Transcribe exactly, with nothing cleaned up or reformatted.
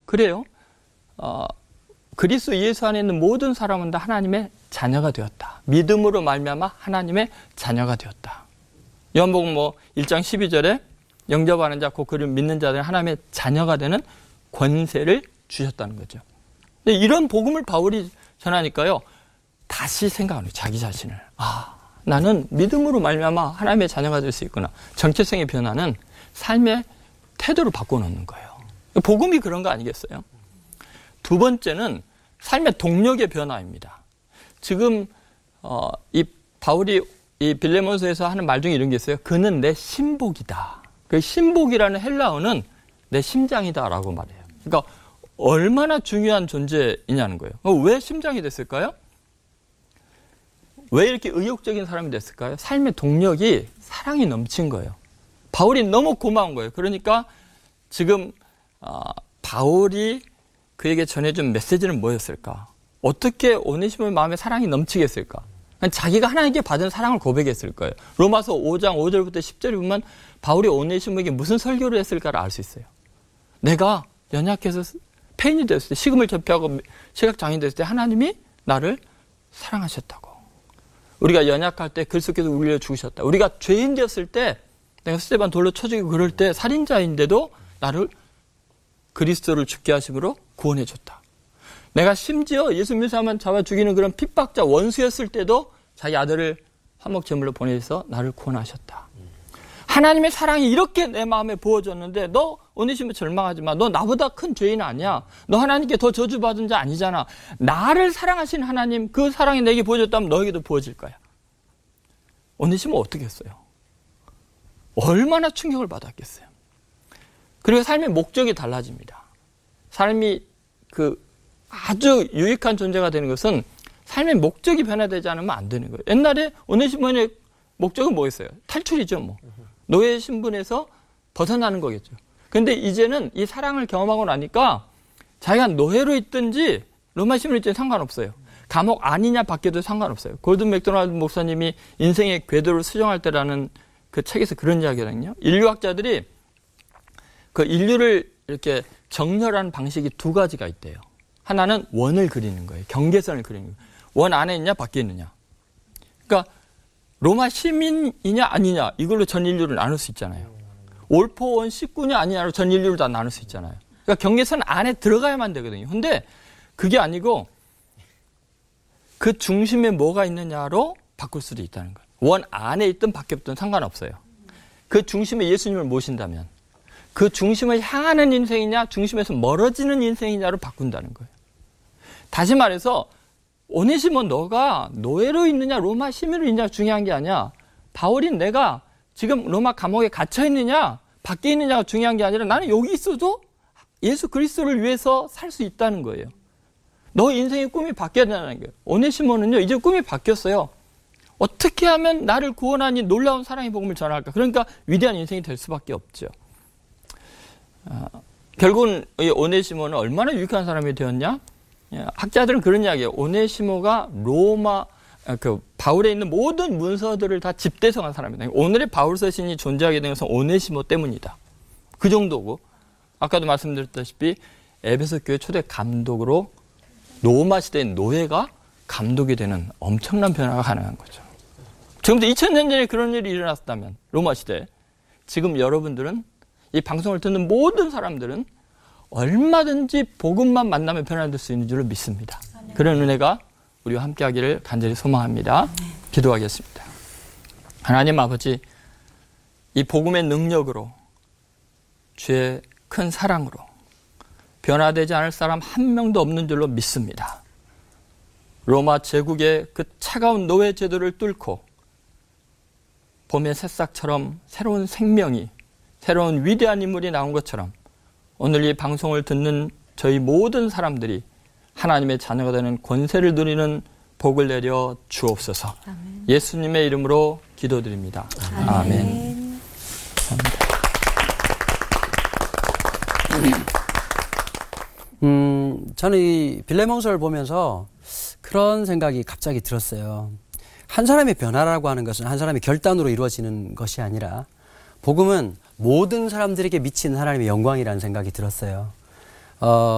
그래요. 어, 그리스도 예수 안에 있는 모든 사람은 다 하나님의 자녀가 되었다. 믿음으로 말미암아 하나님의 자녀가 되었다. 요한복음 뭐 일 장 십이 절에 영접하는 자 곧 그를 믿는 자들은 하나님의 자녀가 되는 권세를 주셨다는 거죠. 근데 이런 복음을 바울이 전하니까요. 다시 생각하는 거예요. 자기 자신을. 아, 나는 믿음으로 말미암아 하나님의 자녀가 될 수 있구나. 정체성의 변화는 삶의 태도를 바꿔놓는 거예요. 복음이 그런 거 아니겠어요? 두 번째는 삶의 동력의 변화입니다. 지금 어, 이 바울이 이 빌레몬서에서 하는 말 중에 이런 게 있어요. 그는 내 신복이다. 그 신복이라는 헬라어는 내 심장이다라고 말해요. 그러니까 얼마나 중요한 존재이냐는 거예요. 왜 심장이 됐을까요? 왜 이렇게 의욕적인 사람이 됐을까요? 삶의 동력이 사랑이 넘친 거예요. 바울이 너무 고마운 거예요. 그러니까 지금 어, 바울이 그에게 전해준 메시지는 뭐였을까? 어떻게 오네시모의 마음에 사랑이 넘치게 했을까? 자기가 하나님께 받은 사랑을 고백했을 거예요. 로마서 오 장 오 절부터 십 절에 보면 바울이 오네시모에게 무슨 설교를 했을까를 알 수 있어요. 내가 연약해서 폐인이 됐을 때, 식음을 접해하고 시각장애인 됐을 때 하나님이 나를 사랑하셨다고. 우리가 연약할 때 그리스도께서 우리를 위해 죽으셨다. 우리가 죄인 되었을 때, 내가 스데반 돌로 쳐 죽이고 그럴 때 살인자인데도 나를 그리스도를 죽게 하심으로 구원해 줬다. 내가 심지어 예수 믿는 사람만 잡아 죽이는 그런 핍박자 원수였을 때도 자기 아들을 화목 제물로 보내서 나를 구원하셨다. 하나님의 사랑이 이렇게 내 마음에 부어졌는데 너 오네시모 절망하지 마. 너 나보다 큰 죄인 아니야. 너 하나님께 더 저주받은 자 아니잖아. 나를 사랑하신 하나님 그 사랑이 내게 부어졌다면 너에게도 부어질 거야. 오네시모 어떻게 했어요? 얼마나 충격을 받았겠어요. 그리고 삶의 목적이 달라집니다. 삶이 그 아주 유익한 존재가 되는 것은 삶의 목적이 변화되지 않으면 안 되는 거예요. 옛날에 오네시모의 목적은 뭐였어요? 탈출이죠, 뭐. 노예 신분에서 벗어나는 거겠죠. 그런데 이제는 이 사랑을 경험하고 나니까 자기가 노예로 있든지 로마 시민으로 있든지 상관없어요. 감옥 아니냐 밖에도 상관없어요. 골든 맥도날드 목사님이 인생의 궤도를 수정할 때라는 그 책에서 그런 이야기거든요. 인류학자들이 그 인류를 이렇게 정렬하는 방식이 두 가지가 있대요. 하나는 원을 그리는 거예요. 경계선을 그리는 거예요. 원 안에 있냐 밖에 있느냐. 그러니까 로마 시민이냐 아니냐 이걸로 전 인류를 나눌 수 있잖아요. 올포원 식구냐 아니냐로 전 인류를 다 나눌 수 있잖아요. 그러니까 경계선 안에 들어가야만 되거든요. 근데 그게 아니고 그 중심에 뭐가 있느냐로 바꿀 수도 있다는 거예요. 원 안에 있든 밖에 있든 상관없어요. 그 중심에 예수님을 모신다면 그 중심을 향하는 인생이냐 중심에서 멀어지는 인생이냐로 바꾼다는 거예요. 다시 말해서 오네시모 너가 노예로 있느냐 로마 시민으로 있느냐 중요한 게 아니야. 바울이 내가 지금 로마 감옥에 갇혀 있느냐 밖에 있느냐가 중요한 게 아니라 나는 여기 있어도 예수 그리스도를 위해서 살 수 있다는 거예요. 너 인생의 꿈이 바뀌어야 된다는 거예요. 오네시모는요 이제 꿈이 바뀌었어요. 어떻게 하면 나를 구원하니 놀라운 사랑의 복음을 전할까. 그러니까 위대한 인생이 될 수밖에 없죠. 어, 결국은 이 오네시모는 얼마나 유익한 사람이 되었냐? 학자들은 그런 이야기예요. 오네시모가 로마 그 바울에 있는 모든 문서들을 다 집대성한 사람이다. 오늘의 바울 서신이 존재하게 된 것은 오네시모 때문이다. 그 정도고 아까도 말씀드렸다시피 에베소 교회 초대 감독으로 로마 시대의 노예가 감독이 되는 엄청난 변화가 가능한 거죠. 지금도 이천 년 전에 그런 일이 일어났다면 로마 시대에 지금 여러분들은 이 방송을 듣는 모든 사람들은 얼마든지 복음만 만나면 변화될 수 있는 줄로 믿습니다. 아멘. 그런 은혜가 우리와 함께하기를 간절히 소망합니다. 아멘. 기도하겠습니다. 하나님 아버지, 이 복음의 능력으로 주의 큰 사랑으로 변화되지 않을 사람 한 명도 없는 줄로 믿습니다. 로마 제국의 그 차가운 노예 제도를 뚫고 봄의 새싹처럼 새로운 생명이 새로운 위대한 인물이 나온 것처럼 오늘 이 방송을 듣는 저희 모든 사람들이 하나님의 자녀가 되는 권세를 누리는 복을 내려 주옵소서. 아멘. 예수님의 이름으로 기도드립니다. 아멘. 아멘. 음, 저는 이 빌레몬서를 보면서 그런 생각이 갑자기 들었어요. 한 사람의 변화라고 하는 것은 한 사람의 결단으로 이루어지는 것이 아니라 복음은 모든 사람들에게 미치는 하나님의 영광이라는 생각이 들었어요. 어,